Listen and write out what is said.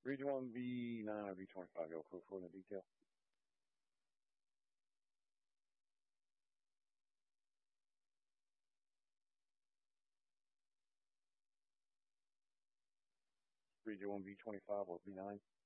Region 1 V9 or V25, y'all code for the detail. Region 1 V25 or V9.